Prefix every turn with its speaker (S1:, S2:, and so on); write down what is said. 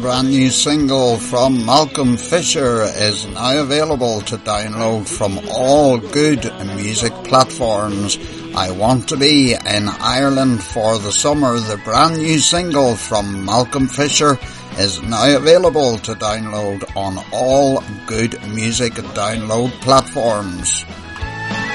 S1: Brand new single from Malcolm Fisher is now available to download from all good music platforms. I Want to Be in Ireland for the Summer. The brand new single from Malcolm Fisher is now available to download on all good music download platforms.